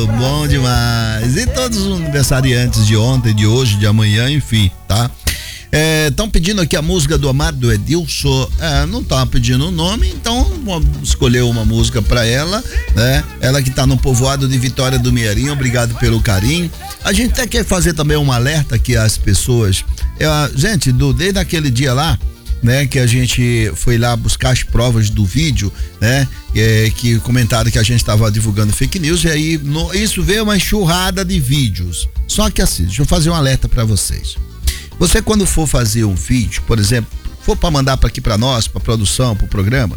Bom demais. E todos os aniversariantes de ontem, de hoje, de amanhã, enfim, tá? Estão pedindo aqui a música do amado Edilson. Não tá pedindo o nome, então vamos escolher uma música pra ela, né? Ela que tá no povoado de Vitória do Mearim, obrigado pelo carinho. A gente até quer fazer também um alerta aqui às pessoas. Gente, desde aquele dia lá, né, que a gente foi lá buscar as provas do vídeo, né, que comentaram que a gente estava divulgando fake news, e aí isso veio uma enxurrada de vídeos. Só que assim, deixa eu fazer um alerta para vocês. Você, quando for fazer um vídeo, por exemplo, for para mandar para aqui para nós, para produção, para o programa,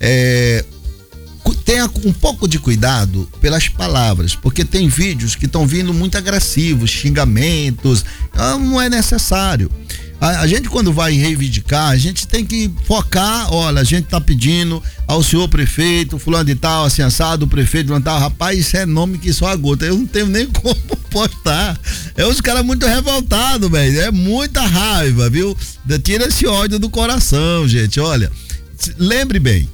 tenha um pouco de cuidado pelas palavras, porque tem vídeos que estão vindo muito agressivos, xingamentos, não é necessário. A gente, quando vai reivindicar, a gente tem que focar. Olha, a gente tá pedindo ao senhor prefeito, fulano de tal, assim assado, o prefeito, fulano de tal. Rapaz, isso é nome que só agota, eu não tenho nem como postar. Os caras muito revoltados, velho, é muita raiva, viu? Tira esse ódio do coração, gente. Olha, lembre bem,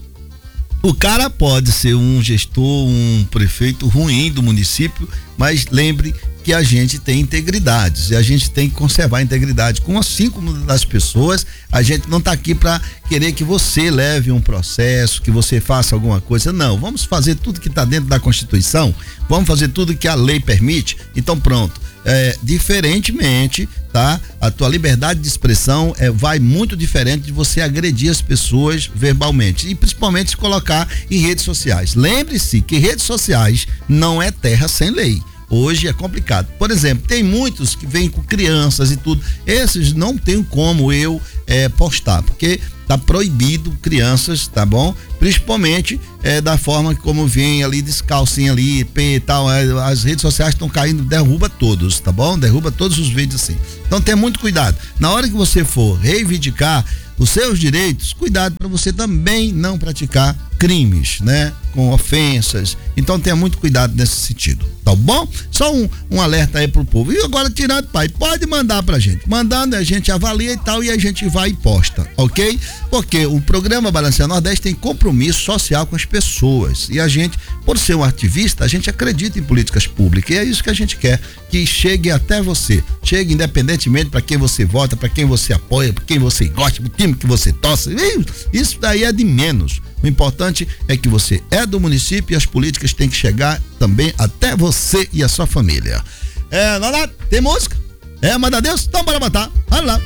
o cara pode ser um gestor, um prefeito ruim do município, mas lembre que a gente tem integridades e a gente tem que conservar a integridade. Assim como das pessoas, a gente não está aqui para querer que você leve um processo, que você faça alguma coisa. Não, vamos fazer tudo que está dentro da Constituição, vamos fazer tudo que a lei permite. Então pronto, diferentemente, tá? A tua liberdade de expressão vai muito diferente de você agredir as pessoas verbalmente e principalmente se colocar em redes sociais. Lembre-se que redes sociais não é terra sem lei. Hoje é complicado. Por exemplo, tem muitos que vêm com crianças e tudo. Esses não tem como eu postar, porque tá proibido crianças, tá bom? Principalmente da forma como vem ali descalcinho ali, e tal. As redes sociais estão caindo, derruba todos, tá bom? Derruba todos os vídeos assim. Então tenha muito cuidado. Na hora que você for reivindicar os seus direitos, cuidado para você também não praticar crimes, né? Com ofensas. Então tenha muito cuidado nesse sentido, tá bom? Só um alerta aí pro povo. E agora, tirando, pai, pode mandar pra gente. Mandando, a gente avalia e tal, e a gente vai e posta, ok? Porque o programa Balancear Nordeste tem compromisso social com as pessoas. E a gente, por ser um ativista, a gente acredita em políticas públicas. E é isso que a gente quer, que chegue até você. Chegue independentemente para quem você vota, para quem você apoia, para quem você gosta, pro time que você torce. Isso daí é de menos. O importante é que você é do município e as políticas têm que chegar também até você e a sua família. Tem música? Manda Deus? Então bora botar. Olha lá.